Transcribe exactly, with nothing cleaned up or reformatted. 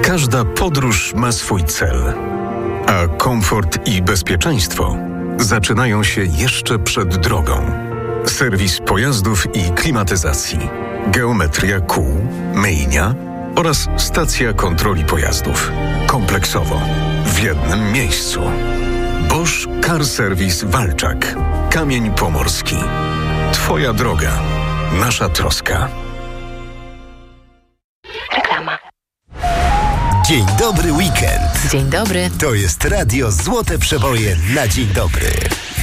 Każda podróż ma swój cel, a komfort i bezpieczeństwo zaczynają się jeszcze przed drogą. Serwis pojazdów i klimatyzacji, geometria kół, myjnia oraz stacja kontroli pojazdów. Kompleksowo, w jednym miejscu. Bosch Car Service Walczak. Kamień Pomorski. Twoja droga. Nasza troska. Reklama. Dzień dobry weekend. Dzień dobry. To jest radio Złote Przeboje na dzień dobry.